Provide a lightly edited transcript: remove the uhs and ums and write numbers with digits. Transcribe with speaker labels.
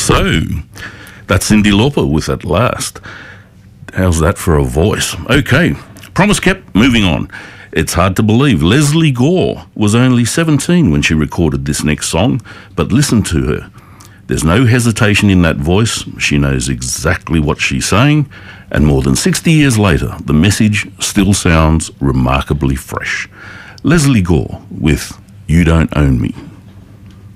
Speaker 1: So, that's Cyndi Lauper with At Last. How's that for a voice? Okay, promise kept, moving on. It's hard to believe Lesley Gore was only 17 when she recorded this next song, but listen to her. There's no hesitation in that voice. She knows exactly what she's saying, and more than 60 years later, the message still sounds remarkably fresh. Lesley Gore with You Don't Own Me.